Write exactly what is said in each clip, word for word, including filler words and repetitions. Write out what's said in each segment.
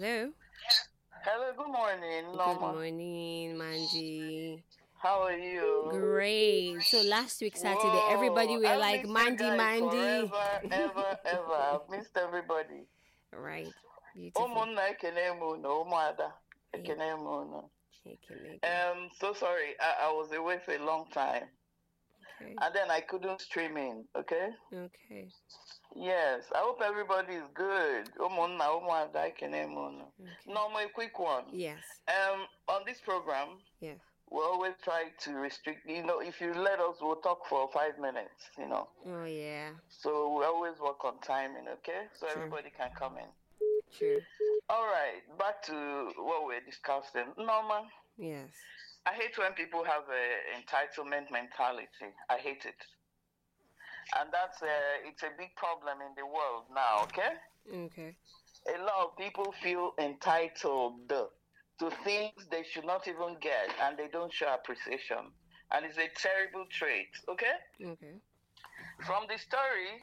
Hello. Hello, good morning, Norma. Good morning, Mandy. How are you? Great. So last week Saturday, Whoa, everybody were I've like missed Mandy, you guys Mandy. forever, ever, ever. I've missed everybody. Right. Beautiful. Umunna ekenemu no, umuada ekenemu no. Okay, Um, so sorry, I, I was away for a long time, okay. and then I couldn't stream in. Okay. Okay. Yes, I hope everybody is good. Umunna umuada ekenemu no. Okay. No, a quick one. Yes. Um, on this program. Yeah. We always try to restrict, you know, if you let us, we'll talk for five minutes, you know. Oh, yeah. So we always work on timing, okay? So Sure. everybody can come in. True. All right, back to what we're discussing. Norma, Yes. I hate when people have an entitlement mentality. I hate it. And that's, uh, it's a big problem in the world now, okay? Okay. A lot of people feel entitled to things they should not even get, and they don't show appreciation. And it's a terrible trait, okay? Okay. From the story,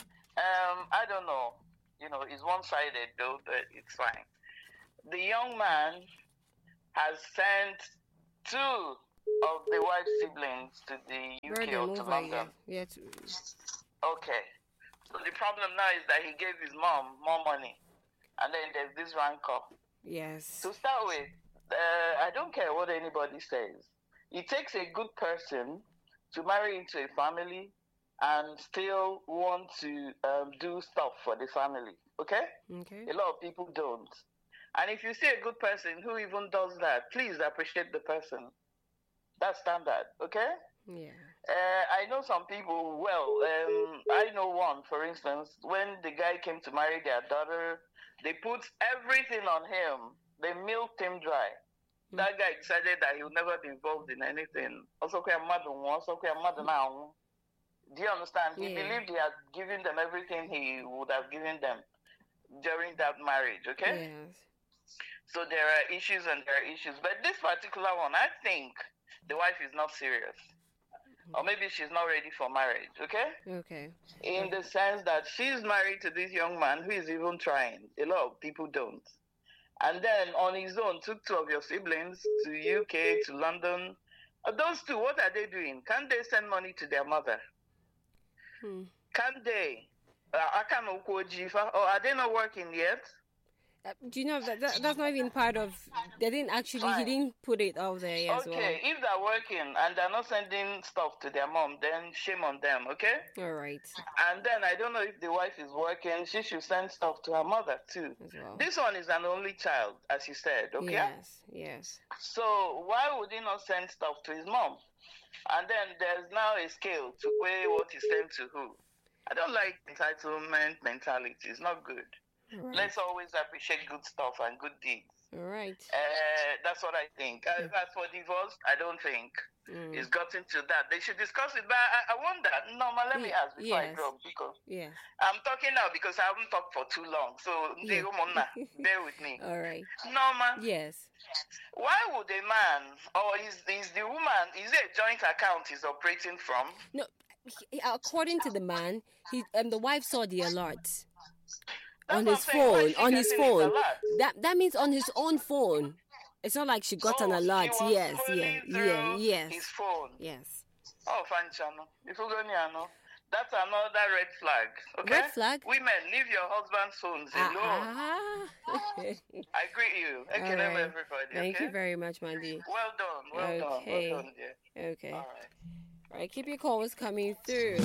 um, I don't know, you know, it's one-sided though, but it's fine. The young man has sent two of the wife's siblings to the U K or to London. Yeah. Yeah to... Okay. So the problem now is that he gave his mom more money, and then there's this rancor. Yes. To start with, uh, I don't care what anybody says. It takes a good person to marry into a family and still want to um, do stuff for the family, okay? Okay. A lot of people don't. And if you see a good person who even does that, please appreciate the person. That's standard, okay? Yeah. Uh, I know some people, well, um, I know one, for instance, when the guy came to marry their daughter, they put everything on him. They milked him dry. Mm. That guy decided that he would never be involved in anything. Also, also, do you understand? He Yeah. believed he had given them everything he would have given them during that marriage, okay? Yes. So there are issues and there are issues. But this particular one, I think the wife is not serious. Or maybe she's not ready for marriage, okay? Okay. In the sense that she's married to this young man who is even trying. A lot of people don't. And then on his own, took two of your siblings to U K, to London. Uh, those two, what are they doing? Can't they send money to their mother? Hmm. Can't they? Uh, or are they not working yet? Uh, do you know that, that that's not even part of? They didn't actually. Fine. He didn't put it out there as well. Okay, if they're working and they're not sending stuff to their mom, then shame on them. Okay. All right. And then I don't know if the wife is working. She should send stuff to her mother too. As well. This one is an only child, as you said. Okay. Yes. Yes. So why would he not send stuff to his mom? And then there's now a scale to weigh what he sent to who. I don't like entitlement mentality. It's not good. Right. Let's always appreciate good stuff and good deeds. All right. Uh, that's what I think. Uh, as for divorce, I don't think mm. it's gotten to that. They should discuss it. But I, I wonder, Norma, let me ask before yes. I drop. Because yes. I'm talking now because I haven't talked for too long. So, yeah. bear with me. All right. Norma. Yes. Why would a man, or is, is the woman, is it a joint account he's operating from? No. He, according to the man, he um, the wife saw the alert. That's on his phone, on his phone. That that means on his own phone. It's not like she got so an alert. Yes, yeah, yeah, yes. His phone. Yes. Oh, Fanchano. If you go near, that's another red flag. Okay. Red flag. Women, leave your husband's phones alone. Uh-huh. I greet you. I can have everybody. Thank okay? you very much, Mandy. Well done. Well okay. done. Well done, dear. Okay. All right. All right. Keep your calls coming through.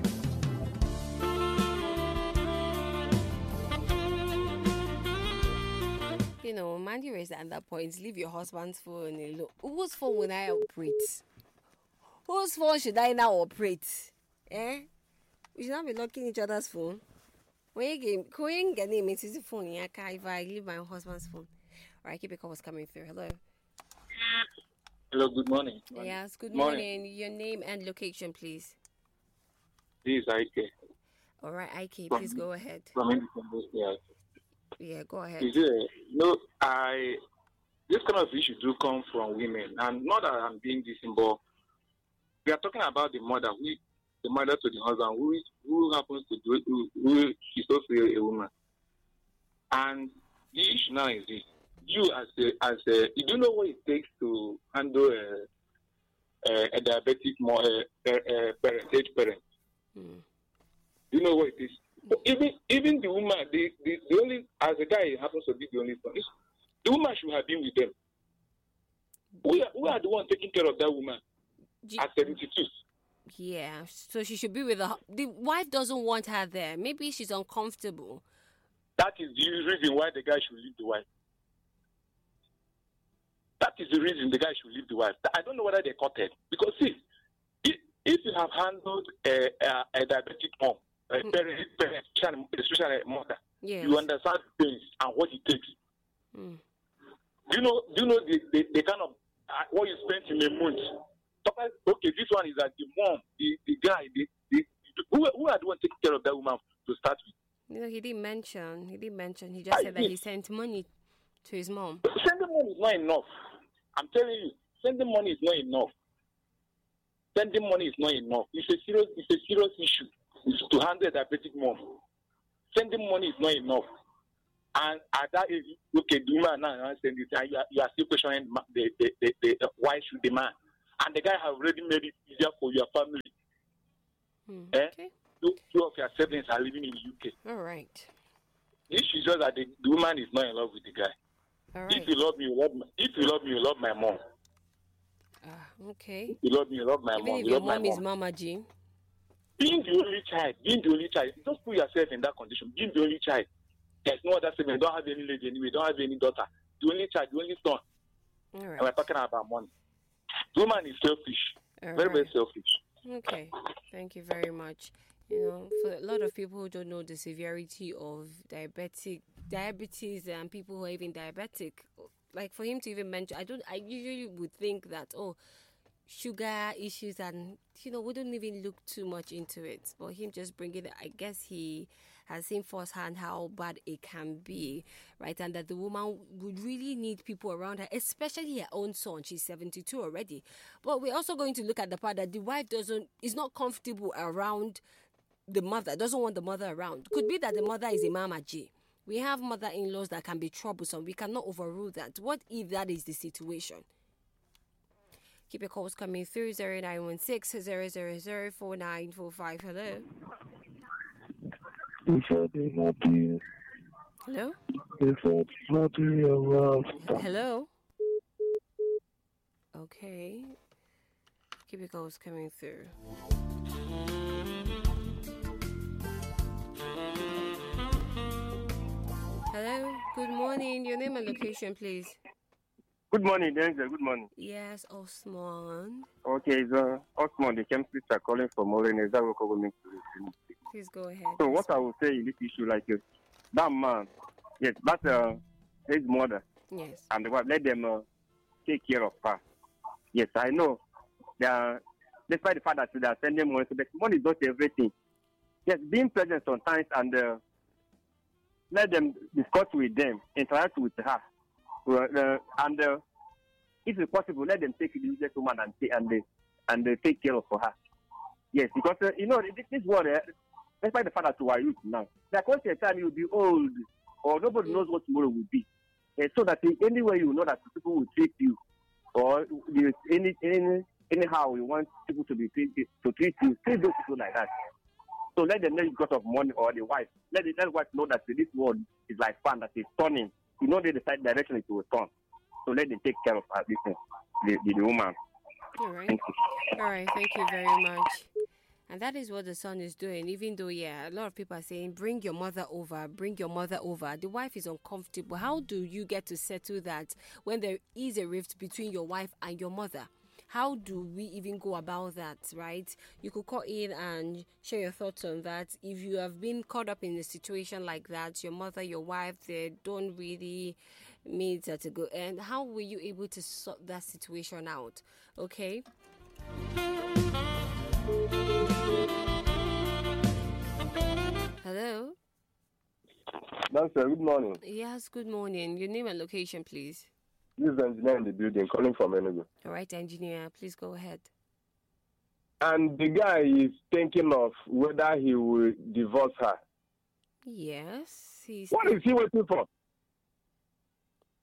You know, Mandy raised at that point, leave your husband's phone alone. Whose phone would I operate? Whose phone should I now operate? Eh? We should not be locking each other's phone. When you get going getting me to phone, yeah, if I leave my husband's phone. All right, keep your calls coming through. Hello. Hello, good morning. morning. Yes, good morning. morning. Your name and location, please. This is Ike. All right, Ike, please go ahead. From Independence, yes. Yeah, go ahead. Is it, no, I, this kind of issue do come from women, and not that I'm being decent, but we are talking about the mother, who, the mother to the husband, who, who happens to do it, who, who is also a woman. And the issue now is this. You as a, as a, you don't know what it takes to handle a, a, a diabetic more, a, a, a parent, age parent. Mm. You know what it is. But even even the woman, the, the, the only as a guy it happens to be the only son. The woman should have been with them. We are, we are the one taking care of that woman G- at seventy-two. Yeah, so she should be with the the wife. Doesn't want her there. Maybe she's uncomfortable. That is the reason why the guy should leave the wife. That is the reason the guy should leave the wife. I don't know whether they caught it. Because see, if, if you have handled a, a, a diabetic mom, a mm. parent, parent, especially a mother, yes. you understand things and what it takes. Mm. Do you know? Do you know the, the, the kind of uh, what you spent in a month? Okay, this one is that the mom, the, the guy, the, the, who, who are the one taking care of that woman to start with? You know, he didn't mention. He didn't mention. He just I said did. that he sent money to his mom. Sending money is not enough. I'm telling you, sending money is not enough. Sending money is not enough. It's a serious, it's a serious issue. It's to handle a diabetic mom. Sending money is not enough. And at that age, okay, the woman now send it, and you are, you are still questioning the, the, the, the, the why should the man? And the guy has already made it easier for your family. Hmm, eh? Okay. Two, two of your siblings are living in the U K. All right. The issue is just that the, the woman is not in love with the guy. All right. If you love me, you love my, if you love me, you love my mom. Ah, uh, okay. If you love me, you love my Even mom. if you your love mom my is mom. Mama G. Being the only child, being the only child, just put yourself in that condition. Being the only child, there's no other sibling. Don't have any lady anyway. Don't have any daughter. The only child, the only son. All right. And we're talking about money. The woman is selfish. All very, right. very selfish. Okay. Thank you very much. You know, for a lot of people who don't know the severity of diabetic diabetes and people who are even diabetic, like for him to even mention, I don't. I usually would think that oh, sugar issues, and you know, we don't even look too much into it. But him just bringing it, I guess he has seen firsthand how bad it can be, right? And that the woman would really need people around her, especially her own son. She's seventy-two already. But we're also going to look at the part that the wife doesn't is not comfortable around the mother, doesn't want the mother around. Could be that the mother is a Mama G. We have mother-in-laws that can be troublesome. We cannot overrule that. What if that is the situation? Keep your calls coming through zero nine one six, zero zero zero, four nine four five. Hello. Hello. Hello. Okay. Keep your calls coming through. Hello, good morning. Your name and location, please. Good morning, Denzel. Good morning. Yes, Osman. Okay, it's uh, Osman, the chemist are calling from Moline. Is that what government? Please go ahead. So, what I will say in this issue, like uh, that man, yes, that's uh, his mother. Yes. And what let them uh, take care of her. Yes, I know. They are, despite the fact that they are sending money, but money is not everything. Yes, being present sometimes and uh, let them discuss with them, interact with her, uh, and uh, if it's possible, let them take the useless woman and and uh, and uh, take care of her. Yes, because uh, you know this, this world, uh, despite the fact that you are youth now, there comes a time you'll be old, or nobody knows what tomorrow will be. Uh, so that uh, anyway you know that people will treat you, or you, any any anyhow you want people to be treat, to treat you, treat those people like that. So let them know because of money or the wife. Let the, let the wife know that this world is like fan that is turning. You know they decide direction it will turn. So let them take care of her business, the, the, the woman. All right. Thank you. All right. Thank you very much. And that is what the son is doing. Even though, yeah, a lot of people are saying, bring your mother over, bring your mother over. The wife is uncomfortable. How do you get to settle that when there is a rift between your wife and your mother? How do we even go about that, right? You could call in and share your thoughts on that. If you have been caught up in a situation like that, your mother, your wife, they don't really meet at a good end. How were you able to sort that situation out? Okay. Hello? That's uh, good morning. Yes, good morning. Your name and location, please. This is the engineer in the building calling from Enugu. All right, engineer, please go ahead. And the guy is thinking of whether he will divorce her. Yes. He's what is he waiting for?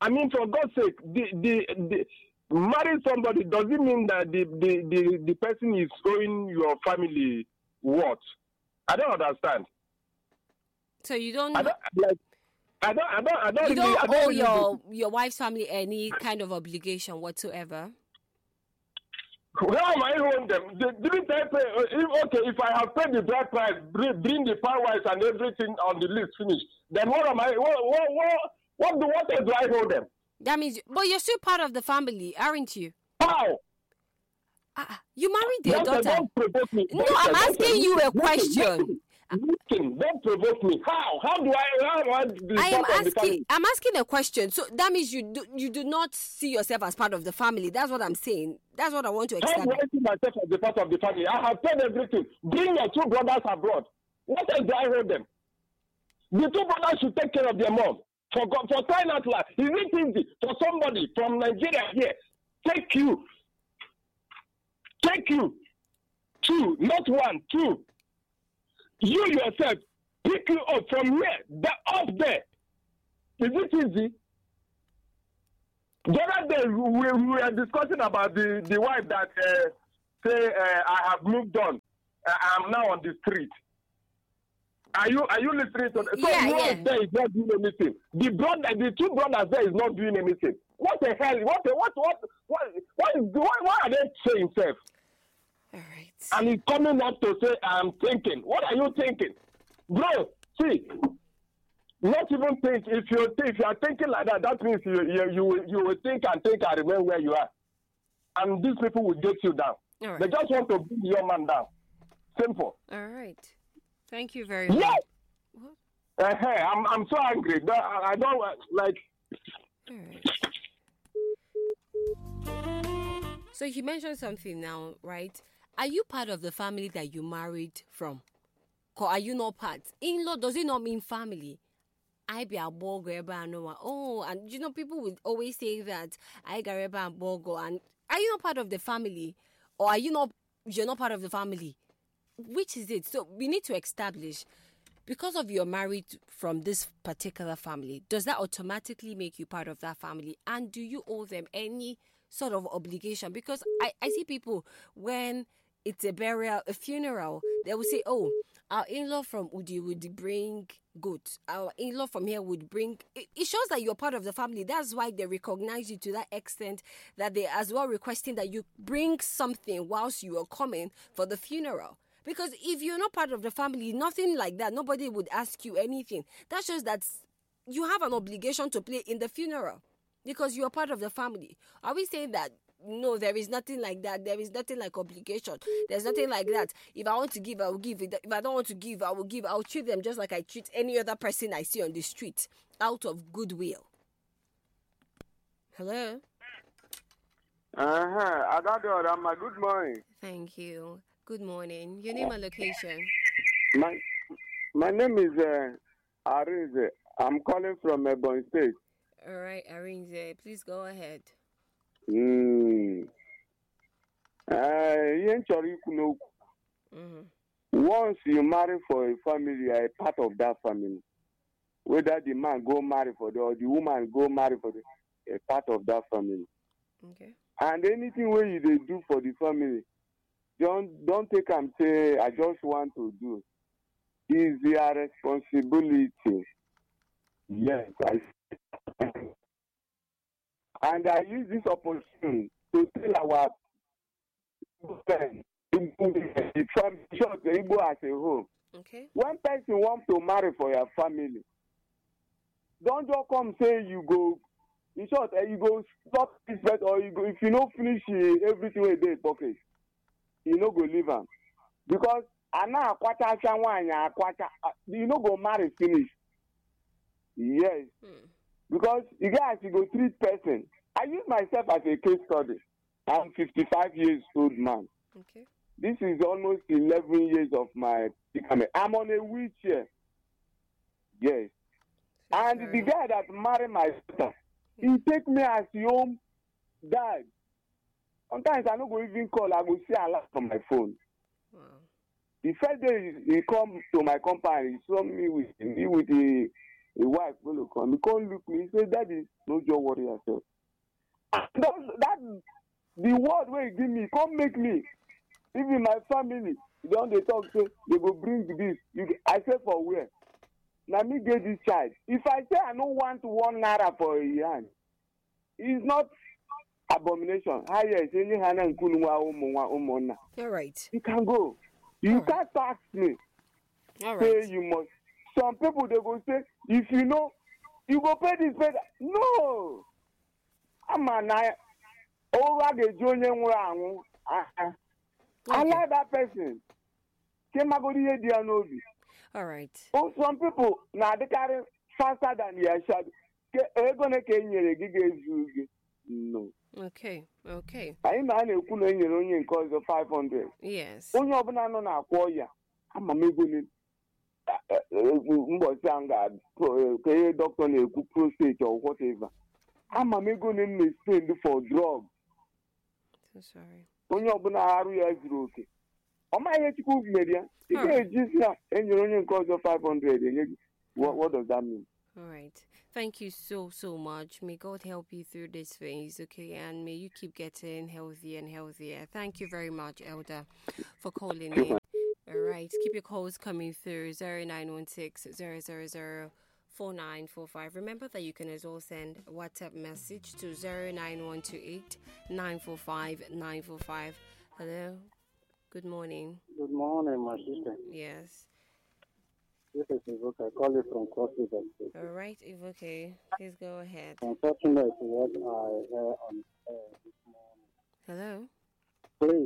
I mean, for God's sake, the the, the marrying somebody doesn't mean that the, the, the, the person is owing your family what? I don't understand. So you don't. I don't like. I don't. I don't. I don't. You really, don't I don't owe really your your wife's family any kind of obligation whatsoever. How am I owing them? They didn't I pay? If, okay, if I have paid the bride price, bring, bring the power wise and everything on the list finished, then what am I? What what what what do what else do I owe them? That means, but you're still part of the family, aren't you? How? Uh, you married your Doctor, daughter. don't provoke me. No, Doctor, I'm doctor, asking you a listen, question. Listen, listen, don't provoke me. How? How do I? How do I? Be I am part of the asking. family? I'm asking a question. So that means you do, you do not see yourself as part of the family. That's what I'm saying. That's what I want to How do establish. I see myself as a part of the family? I have paid everything. Bring your two brothers abroad. What else do I owe them? The two brothers should take care of their mom. For God, for crying out loud, is it easy for somebody from Nigeria here take you, take you, two, not one, two. You yourself pick you up from here, that up there. Is it easy? The other day we, we were discussing about the, the wife that uh, say uh, I have moved on. I am now on the street. Are you are you listening to that? So Yeah, one yeah. there is not doing anything. The brother, the two brothers there is not doing anything. What the hell? What the, what what what what is what, what are they saying, self? All right. And he's coming up to say, I'm thinking. What are you thinking? Bro, see, not even think. If you if you are thinking like that, that means you you you will, you will think and think and remain where you are. And these people will get you down. All right. They just want to bring your man down. Simple. All right. Thank you very much. Yes. What? Uh, hey, I'm I'm so angry. I, I don't uh, like. All right. So you mentioned something now, right? Are you part of the family that you married from? Or are you not part? In-law, does it not mean family? I be a bogo eba no. Oh, and you know, people would always say that I gareba and bogo. And are you not part of the family? Or are you not, you're not part of the family? Which is it? So we need to establish, because of you're married from this particular family, does that automatically make you part of that family? And do you owe them any sort of obligation? Because I, I see people, when it's a burial, a funeral, they will say, oh, our in-law from Udi would bring goat. Our in-law from here would bring... It, it shows that you're part of the family. That's why they recognize you to that extent, that they as well requesting that you bring something whilst you are coming for the funeral. Because if you're not part of the family, nothing like that, nobody would ask you anything. That shows that you have an obligation to play in the funeral because you're part of the family. Are we saying that, no, there is nothing like that? There is nothing like obligation. There's nothing like that. If I want to give, I will give. If I don't want to give, I will give. I'll treat them just like I treat any other person I see on the street out of goodwill. Hello? Uh-huh. I got your Rama. Good morning. Thank you. Good morning. Your name and location? My my name is uh, Arinze. I'm calling from Ebonyi State. All right, Arinze, please go ahead. Mm. Uh, mm-hmm. Once you marry for a family, you are a part of that family. Whether the man go marry for the or the woman go marry for the, a part of that family. Okay. And anything where you they do for the family, don't don't take and say I just want to do. It's their responsibility. Yes, I. And I use this opportunity to tell our friends, the family, the Igbo as a whole. Okay. One person wants to marry for your family. Don't just come say you go. In short, you go stop this bet or you go if you don't finish uh, everything with their pocket, you no go leave them. Because ana akwata chanwanya akwata, you no go marry finish. Yes. Hmm. Because you guys you go treat person. I use myself as a case study. I'm fifty-five years old man. Okay. This is almost eleven years of my predicament. I'm on a wheelchair. Yes. And the guy that married my daughter, he take me as his own dad. Sometimes I don't go even call, I go see a lot on my phone. Wow. The first day he come to my company, he saw me with me with the a wife will come. He can't look me. He say, Daddy, no just worry yourself. That, that the word where you give me, come make me. Even my family, don't they talk say they go bring this. You, I say for where? Now me get this child. If I say I don't want one naira for a hand, it's not abomination. You're right. You can go. You right. Can't tax me. All right. Say you must. Some people they go say, if you know, you go pay this, pay that. No. I'm an I. Over the junior one. I like that person. All right. Oh, some people now they carry faster than their shadow. No. Okay. Okay. I know I know only cause of five hundred. Yes. Only open na na kwaya. Ama me go ni. Mbo sanga ke doctor na eku prostate or whatever. Ama me go ni spend for drug. So sorry. Onye ọbụla arụ ya zuru oke. Ọ ma ihe Chukwu mere ya. Ị ga-eji ya enyere onye nke ọzọ five hundred. What what does that mean? All right. Thank you so, so much. May God help you through this phase, okay? And may you keep getting healthier and healthier. Thank you very much, Elder, for calling in. All right. Keep your calls coming through zero nine one six, zero zero zero, four nine four five. Remember that you can as well send a WhatsApp message to zero nine one two eight, nine four five, nine four five. Hello. Good morning. Good morning, my sister. Yes. This is Ivoke. I call you from Cross River State. All right, Ivoke. Please go ahead. Unfortunately, what I heard on air this Hello. morning. Please.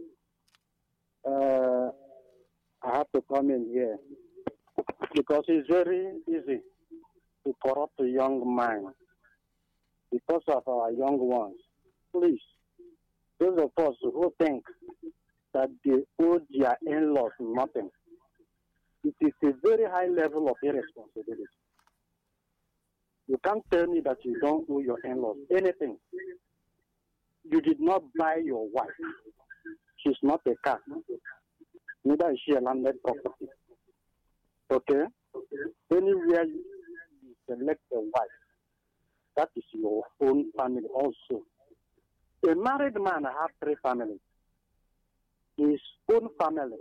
Uh, I have to come in here because it's very easy to corrupt a young mind because of our young ones. Please, those of us who think that they owe their in-laws nothing, it is a very high level of irresponsibility. You can't tell me that you don't owe your in-laws anything. You did not buy your wife. She's not a car. Neither is she a landed property. Okay? Anywhere you select a wife, that is your own family also. A married man has three families. His own family,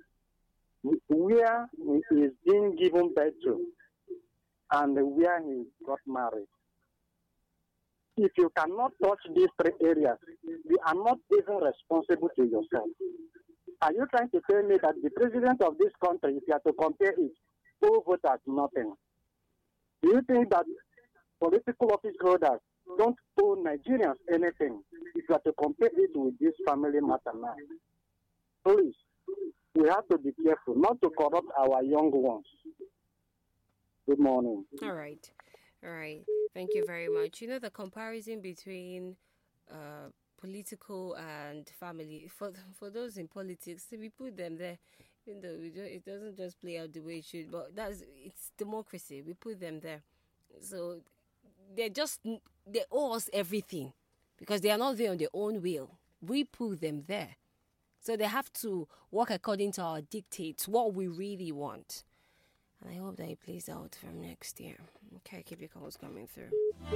where he is being given birth to, and where he got married. If you cannot touch these three areas, you are not even responsible to yourself. Are you trying to tell me that the president of this country, if you have to compare it, who vote as nothing? Do you think that political office holders don't owe Nigerians anything if you have to compare it with this family matter now? Please, we have to be careful not to corrupt our young ones. Good morning. All right. All right. Thank you very much. You know, the comparison between uh, political and family, for for those in politics, we put them there, even though we don't, it doesn't just play out the way it should, but that's it's democracy. We put them there. So they're just, they owe us everything because they are not there on their own will. We put them there. So they have to work according to our dictates, what we really want. And I hope that it plays out from next year. Okay, keep your calls coming through.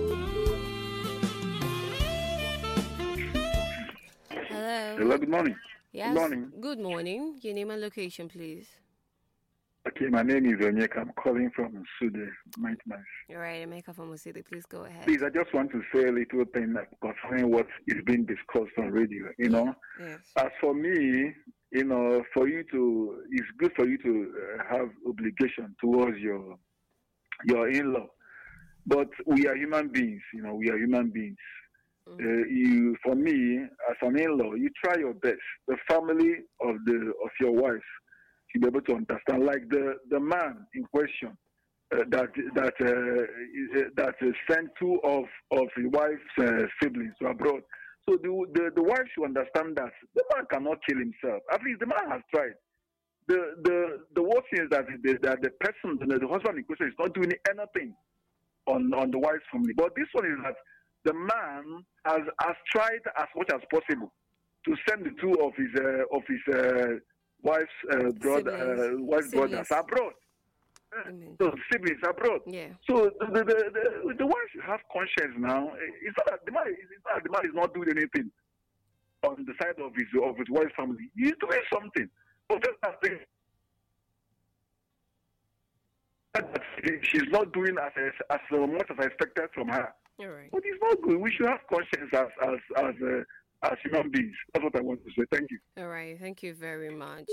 Hello. Hello, good morning. Yes. Good morning. Good morning. Your name and location, please. Okay, my name is Onyeka. I'm calling from Sude, maintenance. All right, Emeka from Osidi, please go ahead. Please, I just want to say a little thing concerning what is being discussed on radio. You know, yes. As for me, you know, for you to, it's good for you to uh, have obligation towards your your in-law, but we are human beings. You know, we are human beings. Mm-hmm. Uh, you, for me, as an in-law, you try your best. The family of the of your wife to be able to understand, like the, the man in question uh, that that uh, that uh, sent two of of his wife's uh, siblings to abroad. So the, the the wife should understand that the man cannot kill himself. At least the man has tried. The the the worst thing is that the, that the person, the, the husband in question, is not doing anything on on the wife's family. But this one is that the man has has tried as much as possible to send the two of his uh, of his uh, wife's uh, brother uh, wife's brothers abroad. those siblings abroad. Yeah. So the the, the, the, the one should have conscience now. It's not that the man, it's not that the man is not doing anything on the side of his of his wife's family. He's doing something. But just that thing, she's not doing as as much as I expected from her. All right. But it's not good. We should have conscience as as as uh, as human beings. That's what I want to say. Thank you. All right. Thank you very much.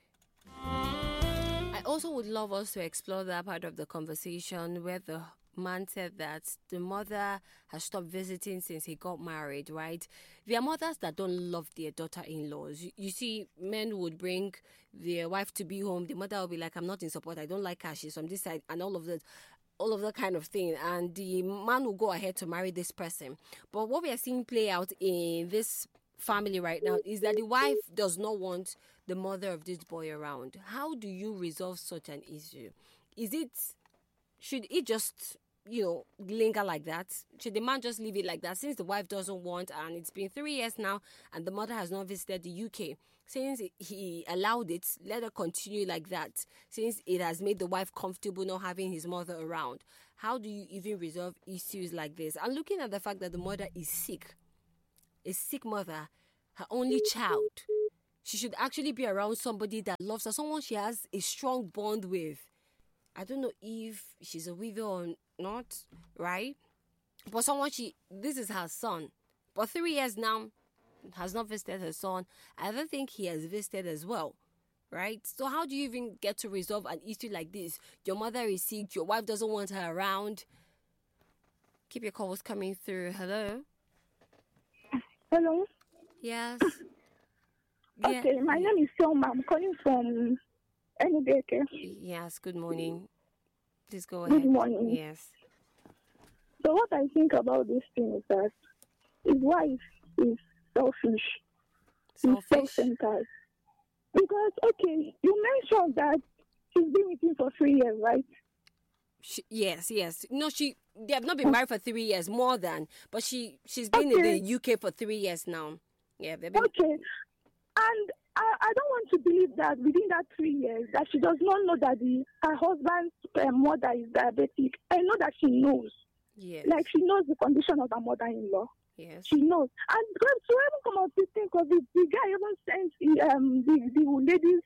I also would love us to explore that part of the conversation where the man said that the mother has stopped visiting since he got married, right? There are mothers that don't love their daughter-in-laws. You, you see, men would bring their wife to be home. The mother will be like, I'm not in support. I don't like her. She's from this side, and all of that. all of that kind of thing, and the man will go ahead to marry this person. But what we are seeing play out in this family right now is that the wife does not want the mother of this boy around. How do you resolve such an issue? Is it, should it just, you know, linger like that? Should the man just leave it like that since the wife doesn't want, and it's been three years now and the mother has not visited the U K? Since he allowed it, let her continue like that. Since it has made the wife comfortable not having his mother around. How do you even resolve issues like this? And looking at the fact that the mother is sick, a sick mother, her only child, she should actually be around somebody that loves her, someone she has a strong bond with. I don't know if she's a widow or not, right? But someone she, this is her son. For three years now, has not visited her son. I don't think he has visited as well, right? So how do you even get to resolve an issue like this? Your mother is sick, your wife doesn't want her around. Keep your calls coming through. Hello? Hello? Yes. Okay, yeah. My name is Selma. I'm calling from Enubeke. Yes, good morning. Please go good ahead. Good morning. Yes. So what I think about this thing is that his wife is selfish. Selfish? He's self-centered. Because, okay, you mentioned that she's been with him for three years, right? She, yes, yes. No, she they have not been married for three years, more than, but she she's been okay. in the U K for three years now. Yeah, they've been. Okay, and I, I don't want to believe that within that three years that she does not know that the her husband's uh, mother is diabetic. I know that she knows. Yes. Like she knows the condition of her mother-in-law. Yes. She knows. And to even come out to think of it, the guy even sent the um the, the lady's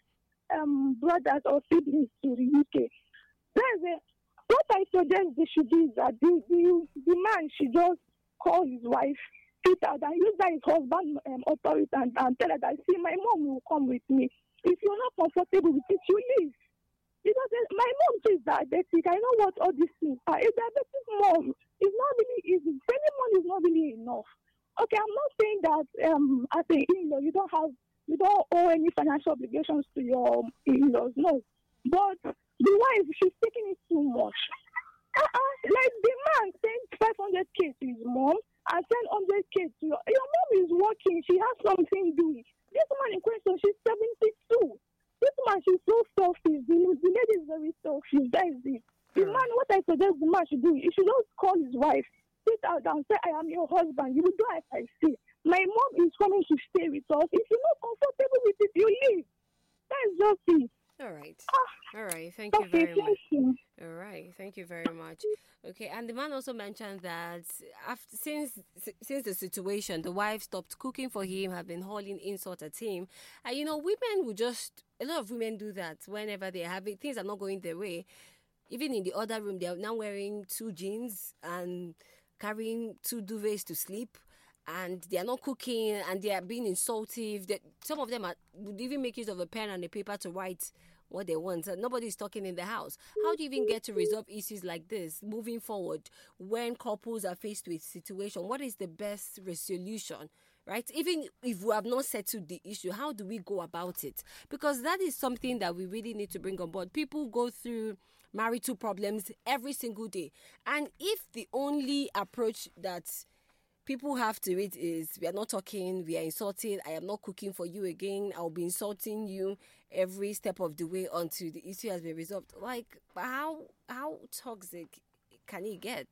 um brothers or siblings to the U K. There's a What I suggest they should do is that the, the, the man should just call his wife, sit out, and use that his husband um, authority and, and tell her that, see, my mom will come with me. If you're not comfortable with it, you leave. Because my mom is diabetic. I know what all these things are. A diabetic mom is not really easy. Spending money is not really enough. Okay, I'm not saying that um, as an in-law, you don't have, you don't owe any financial obligations to your in-laws. No. But the wife, she's taking it too much. Uh-uh. Like the man sent five hundred K to his mom and sent one hundred K to your, your mom is working. She has something doing. This man in question, she's seventy-two. This man, she's so selfish. The, the lady is very selfish. That is it. The man, what I suggest the man should do, he should just call his wife, sit out and say, I am your husband. You will do as I say. My mom is coming to stay with us. If you're not comfortable with it, you leave. That is just it. All right. Ah, All right. Thank you okay, very much. thank you. All right. Thank you very much. Okay. And the man also mentioned that after since since the situation, the wife stopped cooking for him, have been hauling insult at him. And, you know, women will just, a lot of women do that whenever they have it. Things are not going their way. Even in the other room, they are now wearing two jeans and carrying two duvets to sleep. And they are not cooking, and they are being insultive. That some of them are, would even make use of a pen and a paper to write what they want. So nobody's talking in the house. How do you even get to resolve issues like this moving forward when couples are faced with situation? What is the best resolution, right? Even if we have not settled the issue, how do we go about it? Because that is something that we really need to bring on board. People go through marital problems every single day. And if the only approach that people have to it is, we are not talking, we are insulted, I am not cooking for you again, I'll be insulting you every step of the way until the issue has been resolved. Like, how how toxic can it get?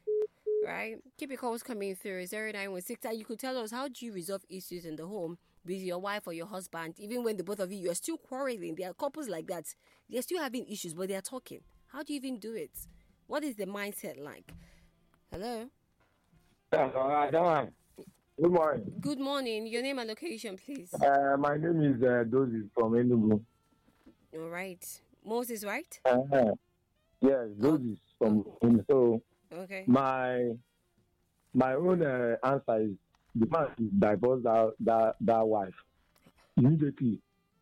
Right? Keep your calls coming through. zero nine one six. And you could tell us, how do you resolve issues in the home with your wife or your husband, even when the both of you, you are still quarreling? There are couples like that. They're still having issues, but they are talking. How do you even do it? What is the mindset like? Hello? Uh, Good morning. Good morning. Your name and location, please. Uh, my name is uh, Dozy from Enugu. All right. Moses, right? Uh-huh. Yes, Dozy from Enugu. So, okay. my my own uh, answer is the man should divorce that, that, that wife immediately.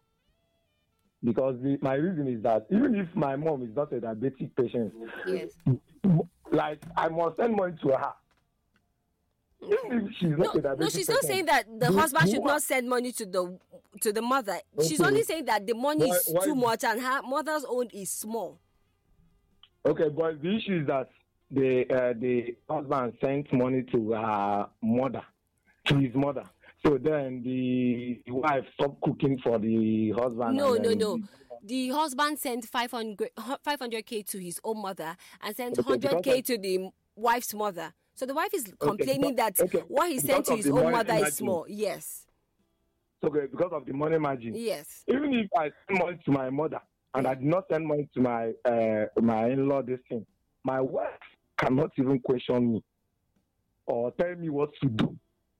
Because the, my reason is that even if my mom is not a diabetic patient, yes, like I must send money to her. Okay. Even if she's not no, a diabetic no, she's patient, not saying that the who, husband who should are, not send money to the to the mother. Okay. She's only saying that the money why, is why, too much and her mother's own is small. Okay, but the issue is that the uh, the husband sent money to her mother, to his mother. So then the wife stopped cooking for the husband. No, and no, then no. The, the husband sent five hundred K to his own mother and sent okay, one hundred K of, to the wife's mother. So the wife is complaining okay, that okay, what he sent to his own mother margin. is small. Yes. Okay, because of the money margin. Yes. Even if I send money to my mother and I did not send money to my uh, my in-law this thing, my wife cannot even question me or tell me what to do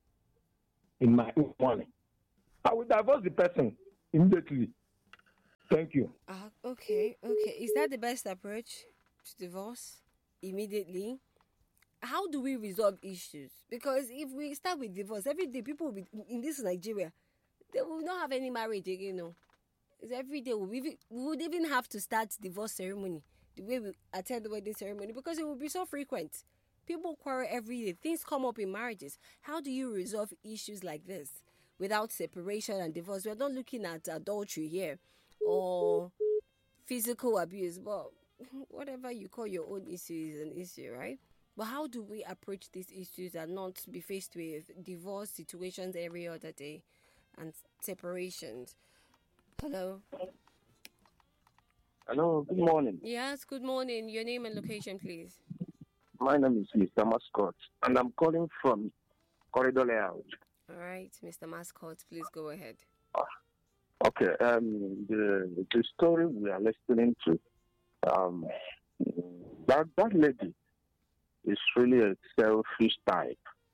in my own money. I will divorce the person immediately. Thank you. Uh, okay, okay. Is that the best approach to divorce immediately? How do we resolve issues? Because if we start with divorce, every day people will be, in this Nigeria, they will not have any marriage again, you know. It's every day we, we would even have to start divorce ceremony the way we attend the wedding ceremony because it will be so frequent. People quarrel every day. Things come up in marriages. How do you resolve issues like this without separation and divorce? We're not looking at adultery here or physical abuse, but whatever you call your own issue is an issue, right? But how do we approach these issues and not be faced with divorce situations every other day and separations? Hello? Hello, good morning. Yes, good morning. Your name and location, please. My name is Mister Mascot, and I'm calling from Corridor Layout. All right, Mister Mascot, please go ahead. Uh, okay, um, the the story we are listening to, um, that that lady is really a selfish type.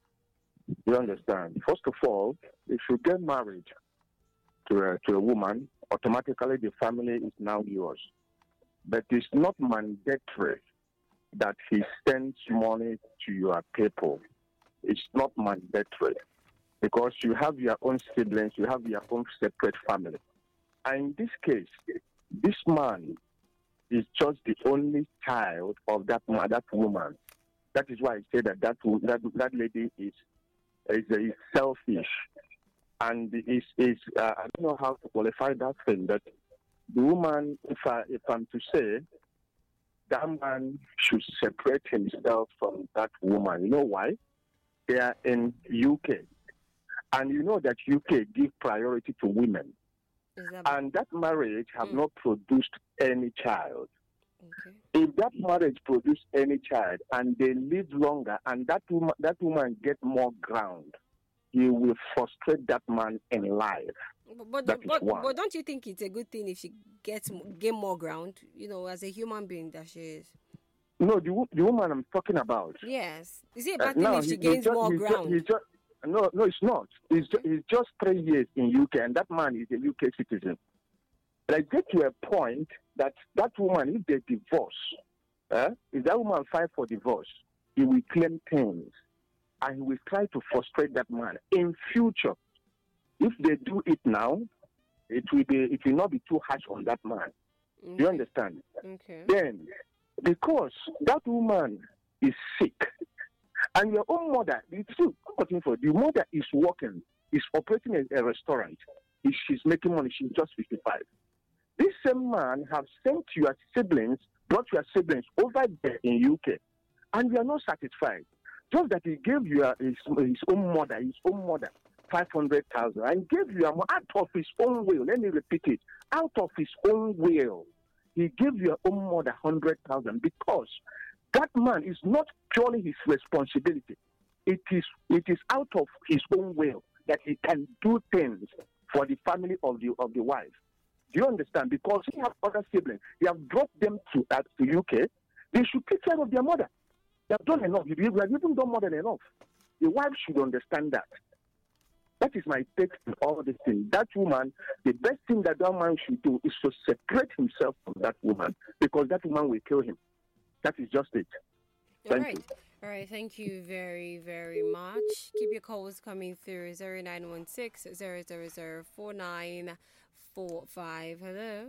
You understand? First of all, if you get married to a, to a woman, automatically the family is now yours. But it's not mandatory that he sends money to your people. It's not mandatory because you have your own siblings, you have your own separate family. And in this case, this man is just the only child of that that woman. That is why I say that that that, that lady is is, is selfish and is is uh, I don't know how to qualify that thing. But the woman, if I if I'm to say, that man should separate himself from that woman. You know why? They are in U K, and you know that U K give priority to women, that and that marriage have mm. not produced any child. Okay. If that marriage produce any child and they live longer and that woman, that woman get more ground, you will frustrate that man in life. But but, but, but don't you think it's a good thing if she gets gain more ground? You know, as a human being that she is. No, the the woman I'm talking about. Yes, is it a bad uh, thing no, if she he, gains just, more he's ground? Just, he's just, no, no, it's not. He's just, he's just three years in U K, and that man is a U K citizen. But I get to a point that that woman, if they divorce, uh, if that woman files for divorce, he will claim things, and he will try to frustrate that man in future. If they do it now, it will be it will not be too harsh on that man. Okay. Do you understand? Okay. Then, because that woman is sick, and your own mother, it's still for the mother is working, is operating a, a restaurant. She's making money. She's just fifty-five. This same man have sent your siblings, brought your siblings over there in U K, and you are not satisfied. Just that he gave you his, his own mother, his own mother, five hundred thousand, and gave you out of his own will. Let me repeat it: out of his own will, he gave your own mother hundred thousand because that man is not purely his responsibility. It is it is out of his own will that he can do things for the family of the of the wife. Do you understand? Because he have other siblings. They have brought them to uh, to U K. They should take care of their mother. They have done enough. We have even done more than enough. The wife should understand that. That is my take on all this thing. That woman, the best thing that that man should do is to separate himself from that woman, because that woman will kill him. That is just it. Thank All right. you. All right. Thank you very, very much. Keep your calls coming through zero nine one six, zero zero zero, four nine four five. Hello.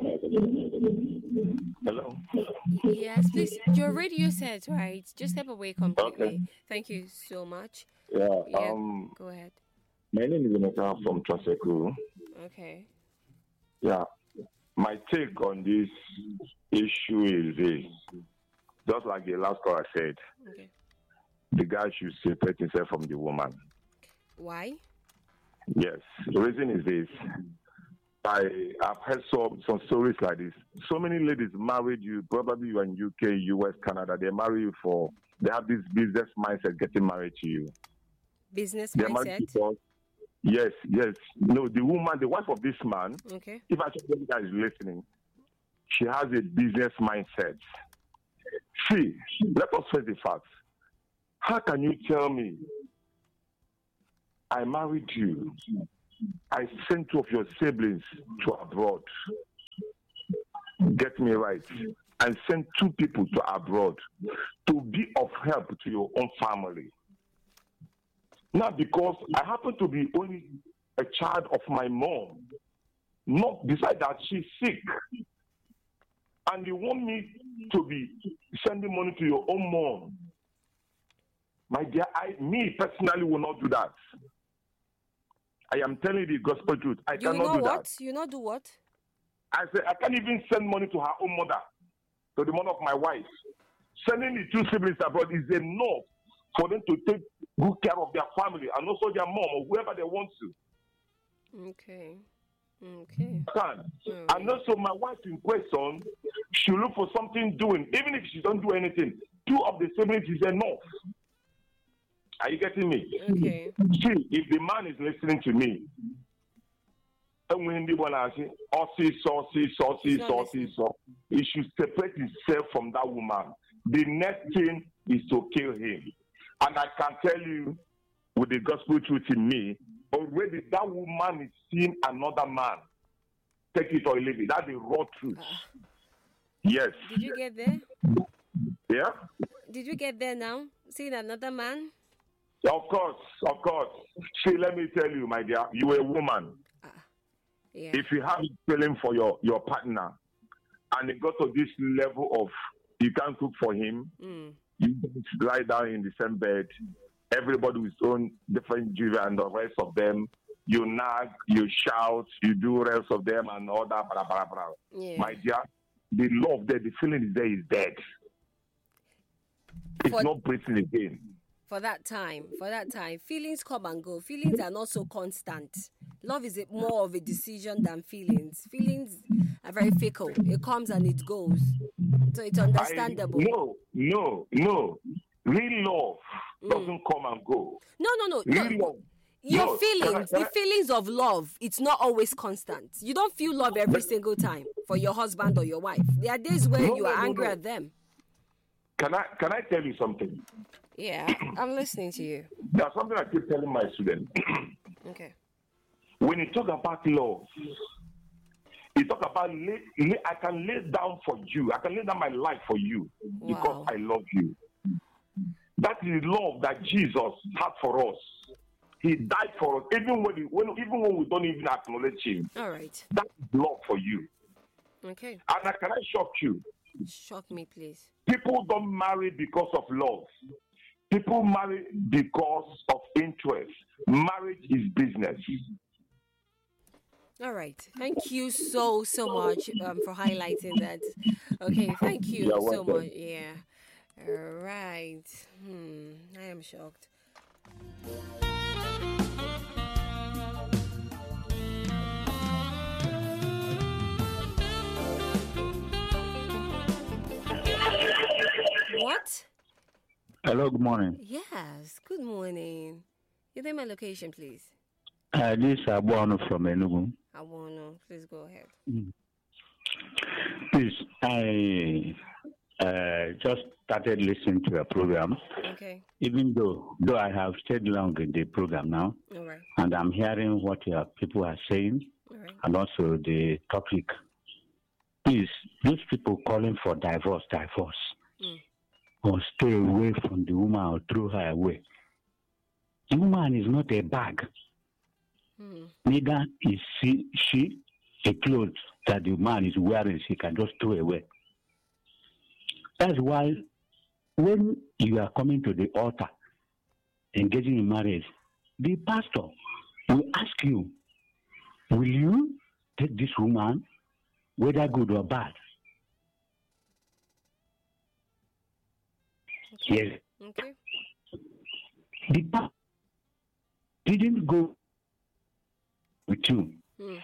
Hello. Yes, please. Your radio set, right? Just step away completely. Okay. Thank you so much. Yeah. Yeah, Um. go ahead. My name is Emeka from Transeco. Okay. Yeah. My take on this issue is this. Just like the last call I said, Okay. the guy should separate himself from the woman. Why? Yes. The reason is this. I have heard some, some stories like this. So many ladies married you, probably you are in U K, U S, Canada. They marry you for, they have this business mindset getting married to you. Business They're mindset? married because, yes, yes. No, the woman, the wife of this man, Okay. if actually that is listening, she has a business mindset. See, let us face the facts. How can you tell me I married you, I sent two of your siblings to abroad, get me right, and sent two people to abroad to be of help to your own family? Now, because I happen to be only a child of my mom, not beside that she's sick, and you want me to be sending money to your own mom, my dear, I, me personally will not do that. I am telling you the gospel truth. I You cannot know do what? that. You not do what? I say I can't even send money to her own mother, to the mother of my wife. Sending the two siblings abroad is enough for them to take good care of their family and also their mom or whoever they want to. Okay. Okay. Can. Mm. And also my wife in question, she look for something doing. Even if she don't do anything, two of the siblings is enough. Are you getting me? Okay. See, if the man is listening to me, and when the one asks, oh, see, so, see, so, see, so, see, so, he should separate himself from that woman. The next thing is to kill him. And I can tell you, with the gospel truth in me, already that woman is seeing another man. Take it or leave it. That's the raw truth. Uh, Yes. did you get there? Yeah? Did you get there now? Seeing another man? Of course, of course. See, let me tell you, my dear, you're a woman. Uh, yeah. If you have feeling for your, your partner and it got to this level of you can't cook for him, Mm. you lie down in the same bed, everybody with own different children and the rest of them, you nag, you shout, you do rest of them and all that, blah, blah, blah. Yeah. My dear, the love there, the feeling is there is dead. It's For- not breathing again. For that time, for that time, feelings come and go. Feelings are not so constant. Love is a, more of a decision than feelings. Feelings are very fickle. It comes and it goes. So it's understandable. I, no, no, no. Real love Mm. doesn't come and go. No, no, no. Real no. love. Your No, feelings, can I- can the I- feelings of love, it's not always constant. You don't feel love every single time for your husband or your wife. There are days where No, you no, are no, angry no. at them. Can I can I tell you something? Yeah, I'm listening to you. There's something I keep telling my students. Okay. When you talk about love, you talk about lay, lay, I can lay down for you. I can lay down my life for you because Wow. I love you. That is the love that Jesus had for us. He died for us, even when, we, when even when we don't even acknowledge him. All right. That is love for you. Okay. And I, can I shock you? Shock me, please. People don't marry because of love. People marry because of interest. Marriage is business. All right. Thank you so, so much um, for highlighting that. Okay. Thank you You're so welcome. much. Yeah. All right. Hmm. I am shocked. What? Hello, good morning. Yes. Good morning. Your name and location, please. Uh, this is Abuano from Enugu. Abuano, please go ahead. Mm. Please, I uh, just started listening to your program. Okay. Even though though I have stayed long in the program now, all right, and I'm hearing what your people are saying, all right, and also the topic. Please, those people calling for divorce, divorce, mm. or stay away from the woman or throw her away. The woman is not a bag. Mm. Neither is she, she a clothes that the man is wearing, she can just throw away. That's why when you are coming to the altar, engaging in marriage, the pastor will ask you, will you take this woman, whether good or bad? Okay. Yes. Okay. The pastor didn't go with you. Hmm.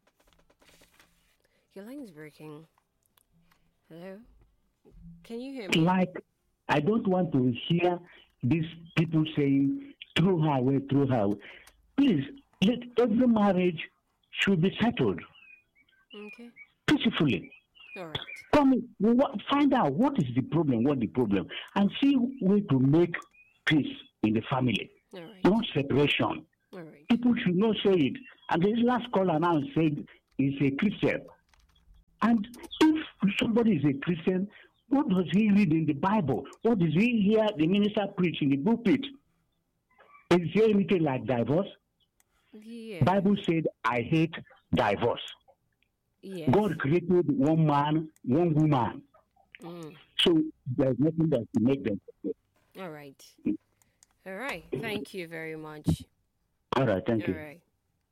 Your line is breaking. Hello? Can you hear me? Like, I don't want to hear these people saying, throw her away, throw her away. Please, let every marriage should be settled. Okay. Peacefully. All right. Come, what, find out what is the problem, what the problem, and see way to make peace in the family. All right. Not separation. All right. People should not say it. And this last caller now said he's a Christian. And if somebody is a Christian, what does he read in the Bible? What does he hear the minister preach in the pulpit? Is there anything like divorce? Yeah. Bible said, I hate divorce. Yes. God created one man, one woman. Mm. So there's nothing that can make them. All right. All right. Thank you very much. All right. Thank All you. Right.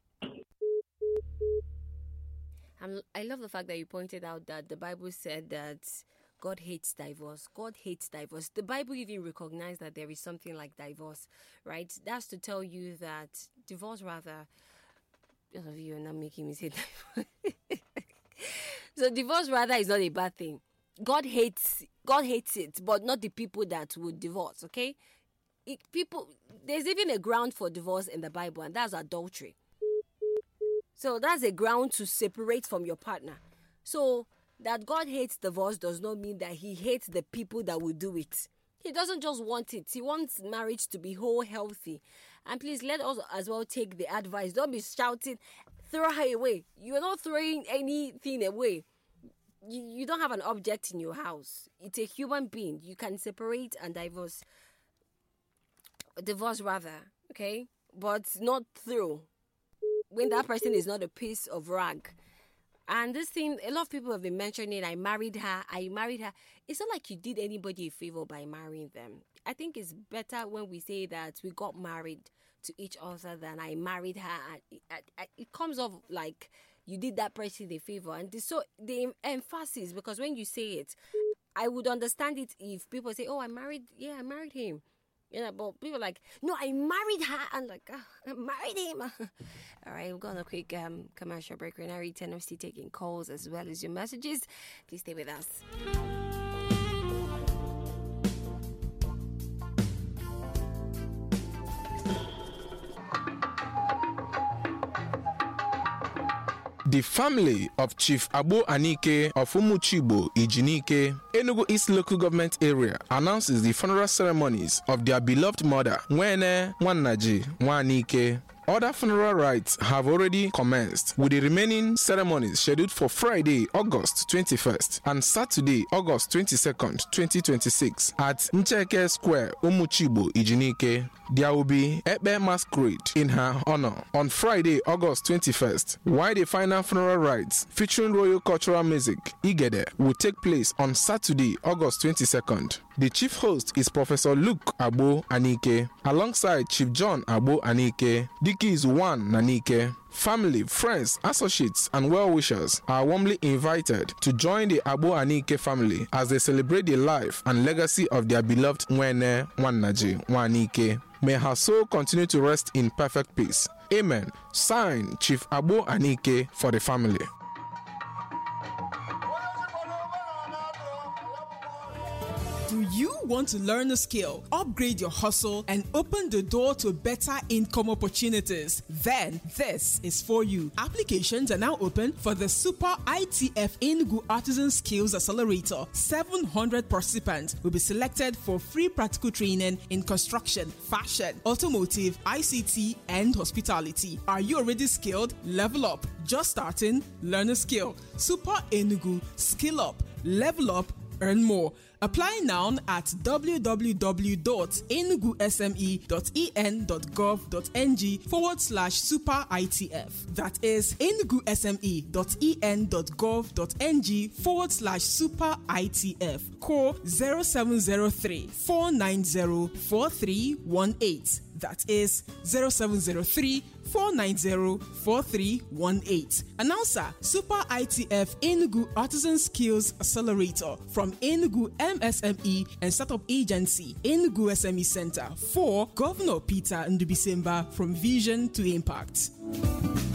I'm, I love the fact that you pointed out that the Bible said that God hates divorce. God hates divorce. The Bible even recognized that there is something like divorce, right? That's to tell you that divorce, rather, all of you are not making me say divorce. So divorce, rather, is not a bad thing. God hates, God hates it, but not the people that would divorce. Okay, it, people, there's even a ground for divorce in the Bible, and that's adultery. So that's a ground to separate from your partner. So that God hates divorce does not mean that he hates the people that will do it. He doesn't just want it. He wants marriage to be whole, healthy. And please let us as well take the advice. Don't be shouting, throw her away. You're not throwing anything away. You, you don't have an object in your house. It's a human being. You can separate and divorce. Divorce rather, okay? But not through. When that person is not a piece of rag. And this thing, a lot of people have been mentioning, I married her, I married her. It's not like you did anybody a favor by marrying them. I think it's better when we say that we got married to each other than I married her. And it, it comes off like you did that person a favor. And the, so the emphasis, because when you say it, I would understand it if people say, oh, I married, yeah, I married him. You know, but people are like, no, I married her. And like, oh, I married him. All right, we're going on a quick um, commercial break. We're now return. I'm still taking calls as well as your messages. Please stay with us. The family of Chief Agbo Anike of Umuchibo, Ijinike, Enugu East Local Government Area announces the funeral ceremonies of their beloved mother, Nwene Nwannaji Nwanike. Other funeral rites have already commenced, with the remaining ceremonies scheduled for Friday, August twenty-first and Saturday, August twenty-second, twenty twenty-six at Ncheke Square, Umuchibo, Ijinike. There will be Ebe Masquerade in her honor on Friday, August twenty-first, while the final funeral rites featuring Royal Cultural Music, Igede, will take place on Saturday, August twenty-second. The chief host is Professor Luke Agbo Anike, alongside Chief John Agbo Anike. Diki is one Nanike. Family, friends, associates, and well-wishers are warmly invited to join the Agbo Anike family as they celebrate the life and legacy of their beloved Nwene Nwannaji Nwanike. May her soul continue to rest in perfect peace. Amen. Signed, Chief Agbo Anike for the family. Do you want to learn a skill, upgrade your hustle, and open the door to better income opportunities? Then this is for you. Applications are now open for the Super I T F Enugu Artisan Skills Accelerator. seven hundred participants will be selected for free practical training in construction, fashion, automotive, I C T, and hospitality. Are you already skilled? Level up. Just starting? Learn a skill. Super Enugu. Skill up. Level up. Earn more. Apply now at w w w dot enugu s m e dot e n dot gov dot n g forward slash super I T F. That is enugu s m e dot e n dot gov dot n g forward slash super I T F. Call zero seven zero three, four nine zero, four three one eight. That is zero seven zero three, four nine zero, four three one eight. Announcer, Super I T F Enugu Artisan Skills Accelerator from Enugu M S M E and Startup Agency, Enugu S M E Center for Governor Peter Ndubisemba from Vision to Impact.